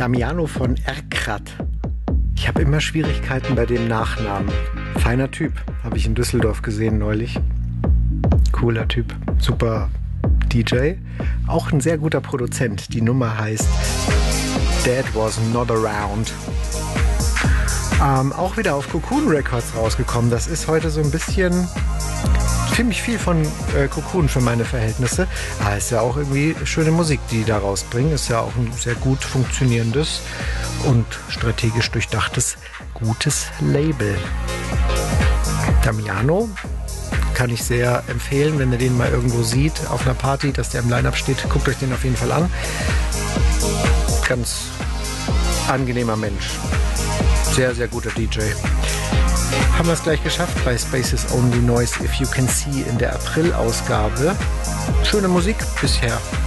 Damiano von Erkrath. Ich habe immer Schwierigkeiten bei dem Nachnamen. Feiner Typ, habe ich in Düsseldorf gesehen neulich. Cooler Typ, super DJ. Auch ein sehr guter Produzent. Die Nummer heißt Dad Was Not Around. Auch wieder auf Cocoon Records rausgekommen. Das ist heute so ein bisschen ziemlich viel von Cocoon für meine Verhältnisse. Aber ist ja auch irgendwie schöne Musik, die da rausbringen. Ist ja auch ein sehr gut funktionierendes und strategisch durchdachtes, gutes Label. Damiano kann ich sehr empfehlen, wenn ihr den mal irgendwo seht auf einer Party, dass der im Line-Up steht. Guckt euch den auf jeden Fall an. Ganz angenehmer Mensch. Sehr, sehr guter DJ. Haben wir es gleich geschafft bei Spaces Only Noise If You Can See in der April-Ausgabe. Schöne Musik bisher.